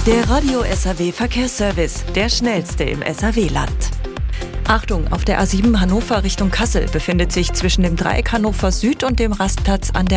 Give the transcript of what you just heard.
Der Radio SAW Verkehrsservice, der schnellste im SAW-Land. Achtung, auf der A7 Hannover Richtung Kassel befindet sich zwischen dem Dreieck Hannover Süd und dem Rastplatz an der